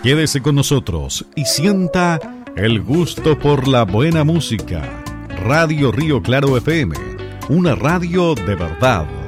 Quédese con nosotros y sienta el gusto por la buena música. Radio Río Claro FM, una radio de verdad.